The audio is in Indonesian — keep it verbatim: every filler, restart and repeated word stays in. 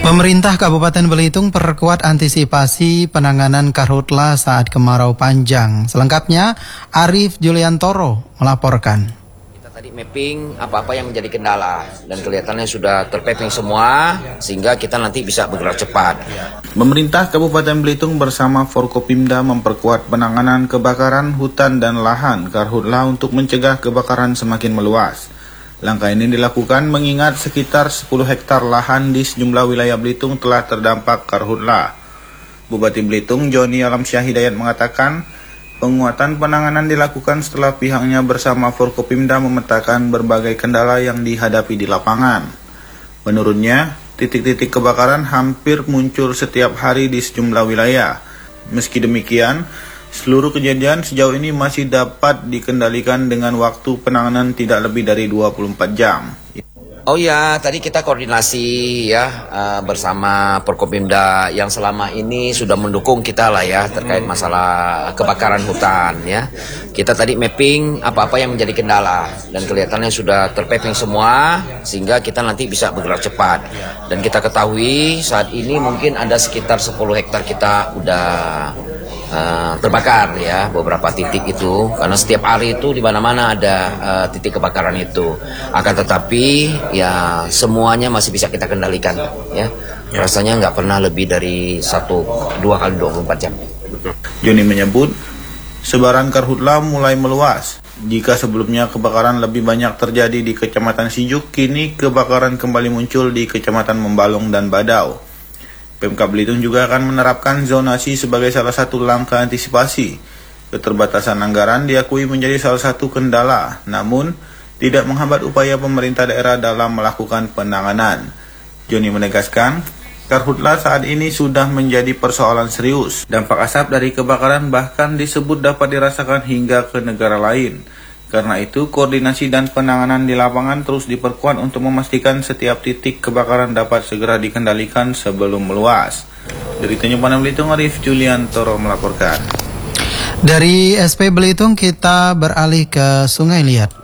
Pemerintah Kabupaten Belitung perkuat antisipasi penanganan karhutla saat kemarau panjang. Selengkapnya, Arif Juliantoro melaporkan. Kita tadi mapping apa-apa yang menjadi kendala dan kelihatannya sudah terpaping semua sehingga kita nanti bisa bergerak cepat. Pemerintah Kabupaten Belitung bersama Forkopimda memperkuat penanganan kebakaran hutan dan lahan karhutla untuk mencegah kebakaran semakin meluas. Langkah ini dilakukan mengingat sekitar sepuluh hektar lahan di sejumlah wilayah Belitung telah terdampak karhutla. Bupati Belitung Joni Alamsyah Hidayat mengatakan, penguatan penanganan dilakukan setelah pihaknya bersama Forkopimda memetakan berbagai kendala yang dihadapi di lapangan. Menurutnya, titik-titik kebakaran hampir muncul setiap hari di sejumlah wilayah. Meski demikian, seluruh kejadian sejauh ini masih dapat dikendalikan dengan waktu penanganan tidak lebih dari dua puluh empat jam. Oh ya, tadi kita koordinasi ya uh, bersama Forkopimda yang selama ini sudah mendukung kita lah ya terkait masalah kebakaran hutan ya. Kita tadi mapping apa-apa yang menjadi kendala dan kelihatannya sudah terpaping semua sehingga kita nanti bisa bergerak cepat. Dan kita ketahui saat ini mungkin ada sekitar sepuluh hektar kita udah Uh, terbakar ya beberapa titik itu karena setiap hari itu di mana-mana ada uh, titik kebakaran itu. Akan tetapi ya semuanya masih bisa kita kendalikan ya. Rasanya nggak pernah lebih dari satu dua kali dua puluh empat jam. Joni menyebut sebaran karhutla mulai meluas. Jika sebelumnya kebakaran lebih banyak terjadi di Kecamatan Sijuk, kini kebakaran kembali muncul di Kecamatan Membalong dan Badau. Pemkab Belitung juga akan menerapkan zonasi sebagai salah satu langkah antisipasi. Keterbatasan anggaran diakui menjadi salah satu kendala, namun tidak menghambat upaya pemerintah daerah dalam melakukan penanganan. Joni menegaskan, karhutla saat ini sudah menjadi persoalan serius. Dampak asap dari kebakaran bahkan disebut dapat dirasakan hingga ke negara lain. Karena itu, koordinasi dan penanganan di lapangan terus diperkuat untuk memastikan setiap titik kebakaran dapat segera dikendalikan sebelum meluas. Dari Tanjung Pandan Belitung, Arif Juliantoro melaporkan. Dari S P Belitung kita beralih ke Sungai Liat.